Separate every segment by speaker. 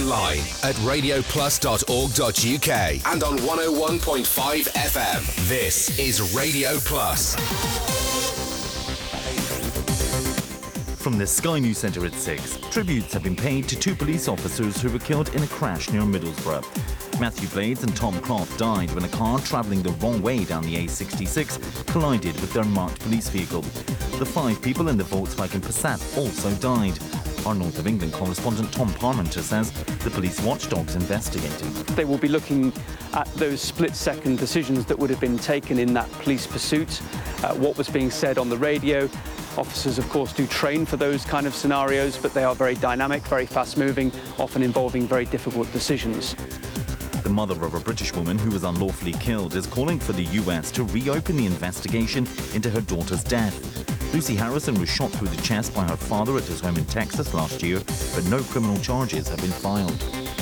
Speaker 1: online at radioplus.org.uk and on 101.5 FM. This is Radio Plus.
Speaker 2: From the Sky News Centre at 6, tributes have been paid to 2 police officers who were killed in a crash near Middlesbrough. Matthew Blades and Tom Croft died when a car travelling the wrong way down the A66 collided with their marked police vehicle. The 5 people in the Volkswagen Passat also died. Our North of England correspondent Tom Parmenter says the police watchdog's investigating.
Speaker 3: They will be looking at those split-second decisions that would have been taken in that police pursuit, what was being said on the radio. Officers, of course, do train for those kind of scenarios, but they are very dynamic, very fast-moving, often involving very difficult decisions.
Speaker 2: The mother of a British woman who was unlawfully killed is calling for the US to reopen the investigation into her daughter's death. Lucy Harrison was shot through the chest by her father at his home in Texas last year, but no criminal charges have been filed.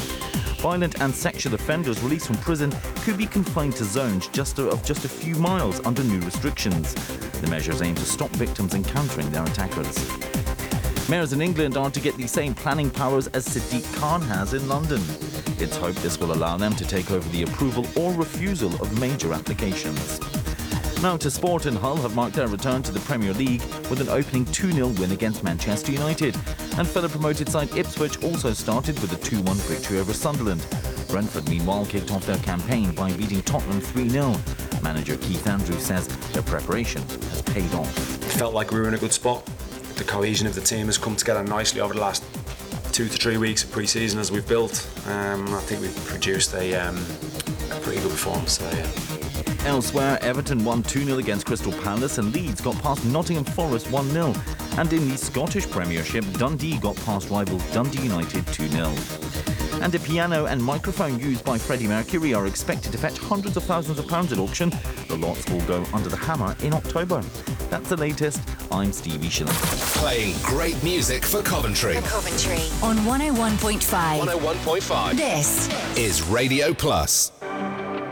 Speaker 2: Violent and sexual offenders released from prison could be confined to zones of just a few miles under new restrictions. The measures aim to stop victims encountering their attackers. Mayors in England are to get the same planning powers as Sadiq Khan has in London. It's hoped this will allow them to take over the approval or refusal of major applications. Now to sport, and Hull have marked their return to the Premier League with an opening 2-0 win against Manchester United. And fellow promoted side Ipswich also started with a 2-1 victory over Sunderland. Brentford, meanwhile, kicked off their campaign by beating Tottenham 3-0. Manager Keith Andrews says their preparation has paid off.
Speaker 4: It felt like we were in a good spot. The cohesion of the team has come together nicely over the last 2 to 3 weeks of pre-season as we've built. I think we've produced a pretty good performance today.
Speaker 2: Elsewhere, Everton won 2-0 against Crystal Palace and Leeds got past Nottingham Forest 1-0. And in the Scottish Premiership, Dundee got past rivals Dundee United 2-0. And a piano and microphone used by Freddie Mercury are expected to fetch hundreds of thousands of pounds at auction. The lots will go under the hammer in October. That's the latest. I'm Stevie Schilling.
Speaker 1: Playing great music for Coventry.
Speaker 5: On 101.5.
Speaker 1: 101.5.
Speaker 5: This
Speaker 1: is Radio Plus.